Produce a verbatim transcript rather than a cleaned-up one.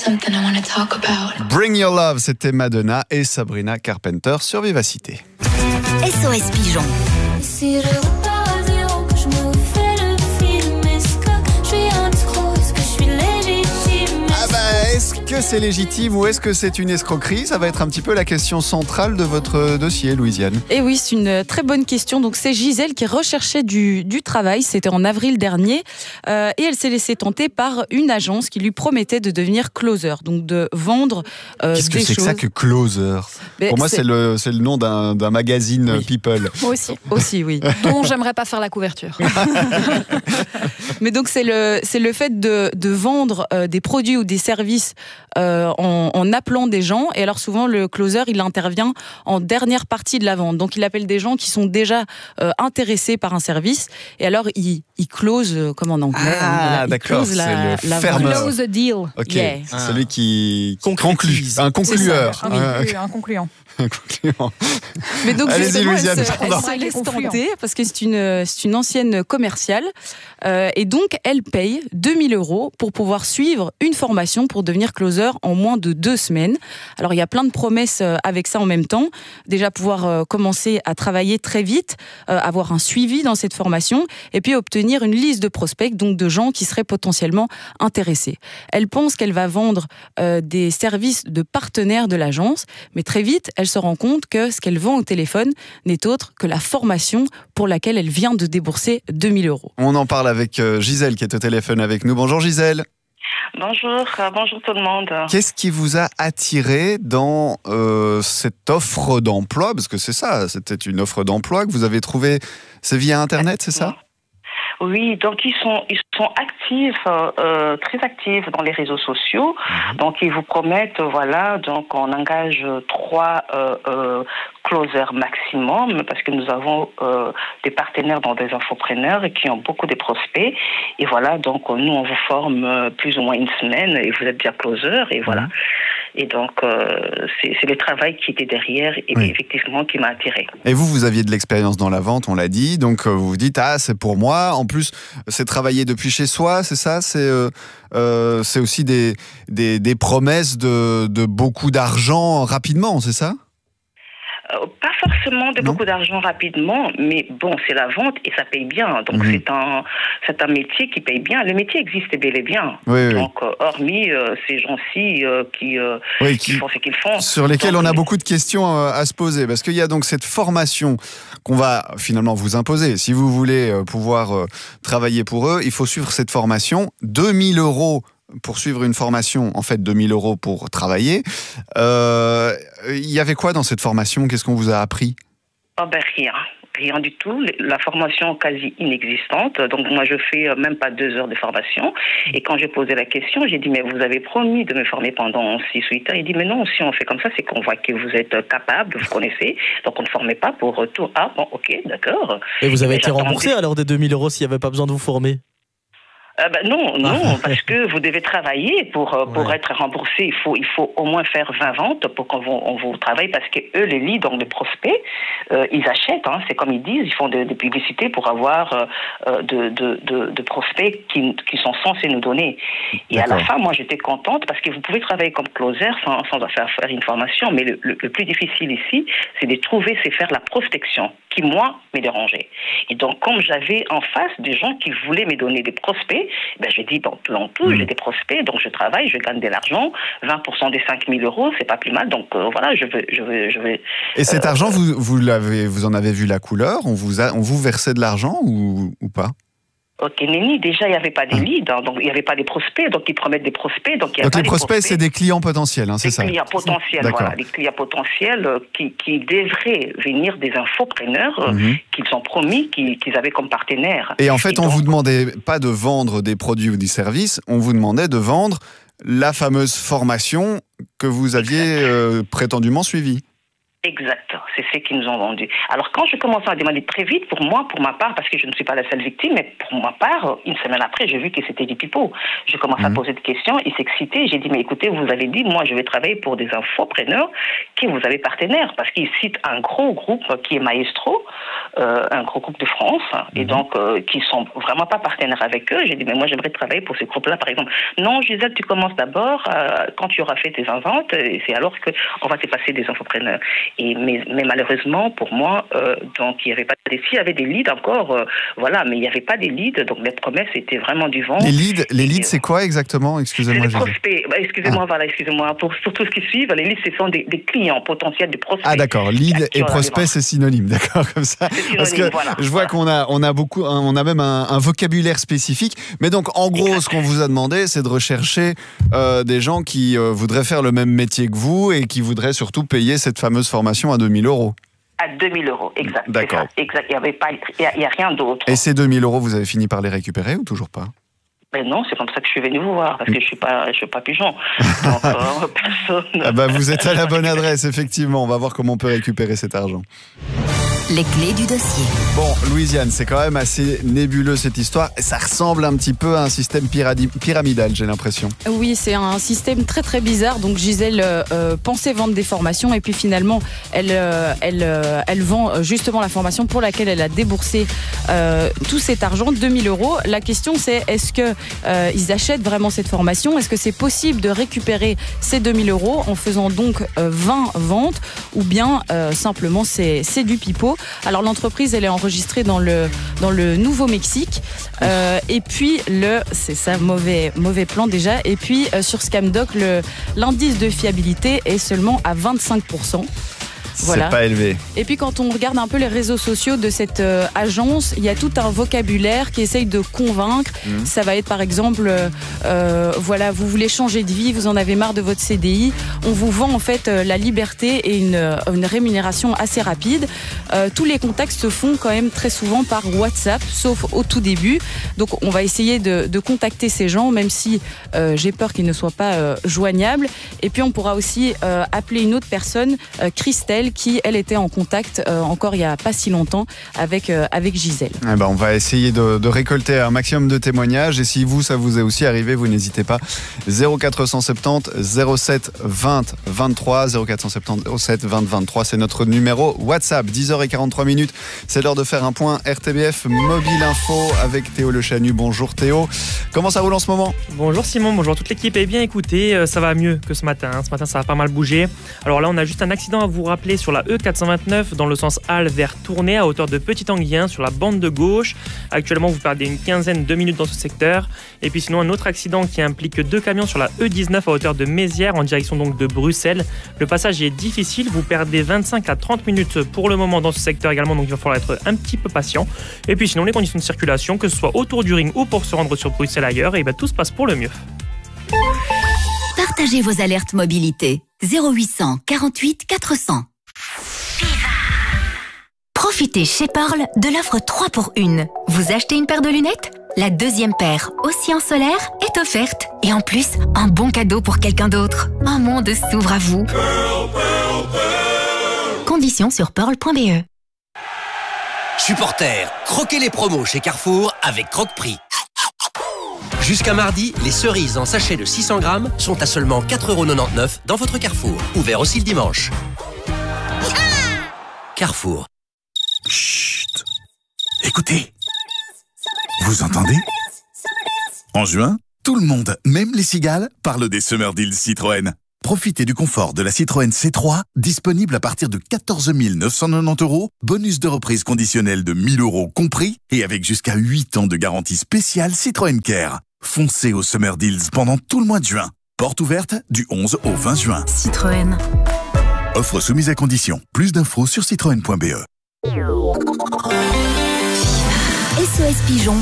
Bring Your Love, c'était Madonna et Sabrina Carpenter sur Vivacité. S O S Pigeon. Si je repars à zéro, que je me fais le film, est-ce que je suis un escroc, est-ce que je suis légitime? Ah bah, est-ce que c'est légitime ou est-ce que c'est une escroquerie? Ça va être un petit peu la question centrale de votre dossier, Louisiane. Et oui, c'est une très bonne question. Donc c'est Gisèle qui recherchait du, du travail, c'était en avril dernier, euh, et elle s'est laissée tenter par une agence qui lui promettait de devenir closer, donc de vendre euh, Qu'est-ce que des c'est choses. que ça que closer? Mais Pour moi, c'est, c'est le, c'est le nom d'un, d'un magazine Oui. People. Moi aussi. Aussi, oui. Dont j'aimerais pas faire la couverture. Mais donc c'est le c'est le fait de de vendre euh, des produits ou des services euh, en, en appelant des gens. Et alors souvent le closer il intervient en dernière partie de la vente. Donc il appelle des gens qui sont déjà euh, intéressés par un service. Et alors il il close euh, comme en anglais. Ah, hein, voilà, il d'accord, close la, c'est le la fermeur. vente. Close the deal. Ok, Yeah. c'est celui qui, qui conclut, Concrétise. un C'est conclueur. ça, un, conclu- un concluant. Un concluant. Mais donc Allez-y, justement, elle Louisiane, se, elle pardon. se laisse Confluent. tenter parce que c'est une, c'est une ancienne commerciale euh, et donc elle paye deux mille euros pour pouvoir suivre une formation pour devenir closer en moins de deux semaines. Alors il y a plein de promesses euh, avec ça en même temps. Déjà pouvoir euh, commencer à travailler très vite, euh, avoir un suivi dans cette formation et puis obtenir une liste de prospects, donc de gens qui seraient potentiellement intéressés. Elle pense qu'elle va vendre euh, des services de partenaires de l'agence, mais très vite elle se rend compte que ce qu'elle vend au téléphone n'est autre que la formation pour laquelle elle vient de débourser deux mille euros. On en parle avec euh, Gisèle qui est au téléphone avec nous. Bonjour Gisèle. Bonjour, euh, bonjour tout le monde. Qu'est-ce qui vous a attiré dans euh, cette offre d'emploi? Parce que c'est ça, c'était une offre d'emploi que vous avez trouvée. C'est via Internet, c'est ça? Oui, donc ils sont ils sont actifs, euh, très actifs dans les réseaux sociaux. Mmh. Donc ils vous promettent, voilà, donc on engage trois euh, euh, closers maximum parce que nous avons euh, des partenaires dans des infopreneurs qui ont beaucoup de prospects. Et voilà, donc nous on vous forme plus ou moins une semaine et vous êtes déjà closer et voilà. Mmh. Et donc, euh, c'est, c'est le travail qui était derrière et oui. effectivement qui m'a attiré. Et vous, vous aviez de l'expérience dans la vente, on l'a dit, donc vous vous dites, ah, c'est pour moi. En plus, c'est travailler depuis chez soi, c'est ça? C'est, euh, euh, c'est aussi des, des, des promesses de, de beaucoup d'argent rapidement, c'est ça? Euh, pas forcément de non. beaucoup d'argent rapidement, mais bon, c'est la vente et ça paye bien. Donc, mmh. c'est, un, c'est un métier qui paye bien. Le métier existe bel et bien. Oui, donc, oui. Euh, hormis euh, ces gens-ci euh, qui, euh, oui, qui, qui font ce qu'ils font. Sur lesquels donc, on a beaucoup de questions euh, à se poser. Parce qu'il y a donc cette formation qu'on va finalement vous imposer. Si vous voulez euh, pouvoir euh, travailler pour eux, il faut suivre cette formation. deux mille euros pour suivre une formation, en fait deux mille euros pour travailler. Euh, il y avait quoi dans cette formation? Qu'est-ce qu'on vous a appris? Oh ben rien, rien du tout. La formation quasi inexistante. Donc moi je fais même pas deux heures de formation. Et quand j'ai posé la question, j'ai dit mais vous avez promis de me former pendant six huit ans. Il dit mais non, si on fait comme ça, c'est qu'on voit que vous êtes capable, vous connaissez. Donc on ne formait pas pour tout. Ah bon, ok, d'accord. Et vous avez mais été remboursé des... alors des deux mille euros s'il n'y avait pas besoin de vous former? Euh, ben non, non, parce que vous devez travailler pour pour ouais. être remboursé. Il faut il faut au moins faire vingt ventes pour qu'on vous, on vous travaille parce que eux les leads, donc les prospects, euh, ils achètent. Hein, c'est comme ils disent, ils font des de publicités pour avoir euh, de, de de de prospects qui qui sont censés nous donner. Et D'accord. à la fin, moi j'étais contente parce que vous pouvez travailler comme closer sans sans faire faire une formation, mais le, le, le plus difficile ici, c'est de trouver, c'est faire la prospection qui moi me dérangeait. Et donc comme j'avais en face des gens qui voulaient me donner des prospects. Ben, je dis, bon, peu en tout, mmh. j'ai des prospects, donc je travaille, je gagne de l'argent, vingt pour cent des cinq mille euros, c'est pas plus mal, donc euh, voilà, je veux, je veux, je veux. Et cet euh, argent, vous, vous l'avez, vous en avez vu la couleur? On vous a, on vous versait de l'argent ou, ou pas? Ok, Néni, déjà, il n'y avait pas des leads, hein, donc il n'y avait pas des prospects, donc ils promettent des prospects. Donc, il y a donc pas les des prospects, prospects, c'est des clients potentiels, hein, c'est des ça? Des clients potentiels, D'accord. voilà, des clients potentiels euh, qui, qui devraient venir des infopreneurs euh, mm-hmm. qu'ils ont promis, qu'ils, qu'ils avaient comme partenaires. Et en fait, Et on ne donc, vous demandait pas de vendre des produits ou des services, on vous demandait de vendre la fameuse formation que vous aviez euh, prétendument suivie. Exact, c'est ce qu'ils nous ont vendu. Alors quand je commençais à demander très vite, pour moi, pour ma part, parce que je ne suis pas la seule victime, mais pour ma part, une semaine après, j'ai vu que c'était du pipeau. Je commence mmh. à poser des questions, il s'excitait, j'ai dit, mais écoutez, vous avez dit, moi je vais travailler pour des infopreneurs qui vous avez partenaires, parce qu'ils citent un gros groupe qui est Maestro, euh, un gros groupe de France, mmh. et donc euh, qui sont vraiment pas partenaires avec eux. J'ai dit, mais moi j'aimerais travailler pour ces groupes-là, par exemple. Non, Gisèle, tu commences d'abord, euh, quand tu auras fait tes ventes, et c'est alors qu'on va te passer des infopreneurs. Et, mais, mais malheureusement, pour moi, euh, donc il n'y avait pas des il y avait des leads encore, euh, voilà, mais il n'y avait pas des leads, donc les promesses étaient vraiment du vent. Les leads, les leads, c'est quoi exactement? Excusez-moi. C'est des prospects. Bah, excusez-moi, ah. voilà, excusez-moi. Pour, pour tous ceux qui suivent, les leads, ce sont des, des clients potentiels, des prospects. Ah d'accord, lead et prospect, c'est synonyme, d'accord, comme ça. Synonyme, parce que voilà, je vois voilà. qu'on a, on a beaucoup, on a même un, un vocabulaire spécifique. Mais donc, en gros, exact. Ce qu'on vous a demandé, c'est de rechercher euh, des gens qui euh, voudraient faire le même métier que vous et qui voudraient surtout payer cette fameuse formation à deux mille euros. À deux mille euros, exact. D'accord. Exact. Il n'y avait pas, il y a, a rien d'autre. Et ces deux mille euros, vous avez fini par les récupérer ou toujours pas? Ben non, c'est comme ça que je suis venu vous voir, parce que je suis pas, je suis pas pigeon. Donc, euh, personne. Ah bah vous êtes à la bonne adresse, effectivement. On va voir comment on peut récupérer cet argent. Les clés du dossier. Bon, Louisiane, c'est quand même assez nébuleux cette histoire. Ça ressemble un petit peu à un système pyradi- pyramidal, j'ai l'impression. Oui, c'est un système très très bizarre. Donc Gisèle euh, pensait vendre des formations et puis finalement, elle, euh, elle, euh, elle vend justement la formation pour laquelle elle a déboursé euh, tout cet argent, deux mille euros. La question c'est, est-ce que euh, ils achètent vraiment cette formation? Est-ce que c'est possible de récupérer ces deux mille euros en faisant donc euh, vingt ventes, ou bien euh, simplement c'est, c'est du pipeau? Alors l'entreprise, elle est enregistrée dans le dans le Nouveau-Mexique, euh, et puis le c'est ça mauvais mauvais plan déjà. Et puis euh, sur Scamdoc, le l'indice de fiabilité est seulement à vingt-cinq pour cent. Voilà. C'est pas élevé. Et puis quand on regarde un peu les réseaux sociaux de cette euh, agence, il y a tout un vocabulaire qui essaye de convaincre. Mmh. Ça va être par exemple, euh, voilà, vous voulez changer de vie, vous en avez marre de votre C D I. On vous vend en fait euh, la liberté et une, une rémunération assez rapide. Euh, tous les contacts se font quand même très souvent par WhatsApp, sauf au tout début. Donc on va essayer de, de contacter ces gens, même si euh, j'ai peur qu'ils ne soient pas euh, joignables. Et puis on pourra aussi euh, appeler une autre personne, euh, Christelle, qui, elle, était en contact euh, encore il n'y a pas si longtemps avec, euh, avec Gisèle. Eh ben, on va essayer de, de récolter un maximum de témoignages. Et si vous, ça vous est aussi arrivé, vous n'hésitez pas. zéro quatre cent soixante-dix zéro sept vingt vingt-trois zéro quatre cent soixante-dix zéro sept vingt vingt-trois, c'est notre numéro WhatsApp. dix heures quarante-trois minutes, c'est l'heure de faire un point R T B F Mobile Info avec Théo Le Chanu. Bonjour Théo, comment ça roule en ce moment? Bonjour Simon, bonjour toute l'équipe. Eh bien écoutez, ça va mieux que ce matin. Ce matin ça a pas mal bougé. Alors là on a juste un accident à vous rappeler sur la E quatre cent vingt-neuf dans le sens Halle vers Tournai à hauteur de Petit-Anguien sur la bande de gauche. Actuellement vous perdez une quinzaine de minutes dans ce secteur. Et puis sinon un autre accident qui implique deux camions sur la E dix-neuf à hauteur de Mézières en direction donc de Bruxelles. Le passage est difficile, vous perdez vingt-cinq à trente minutes pour le moment dans ce secteur également, donc il va falloir être un petit peu patient. Et puis sinon les conditions de circulation, que ce soit autour du ring ou pour se rendre sur Bruxelles ailleurs, et ben tout se passe pour le mieux. Partagez vos alertes mobilité. zéro huit cent quarante-huit quatre cents. Profitez chez Pearl de l'offre trois pour une. Vous achetez une paire de lunettes? La deuxième paire, aussi en solaire, est offerte. Et en plus, un bon cadeau pour quelqu'un d'autre. Un monde s'ouvre à vous. Pearl, Pearl, Pearl. Conditions sur pearl point b e. Supporters, croquez les promos chez Carrefour avec Croque-Prix. Jusqu'à mardi, les cerises en sachet de six cents grammes sont à seulement quatre euros quatre-vingt-dix-neuf dans votre Carrefour. Ouvert aussi le dimanche. Carrefour. Chut. Écoutez. Vous entendez? En juin, tout le monde, même les cigales, parle des Summer Deals Citroën. Profitez du confort de la Citroën C trois, disponible à partir de quatorze mille neuf cent quatre-vingt-dix euros, bonus de reprise conditionnelle de mille euros compris, et avec jusqu'à huit ans de garantie spéciale Citroën Care. Foncez au Summer Deals pendant tout le mois de juin. Porte ouverte du onze au vingt juin. Citroën. Offre soumise à condition. Plus d'infos sur citroën point b e. S O S Pigeon.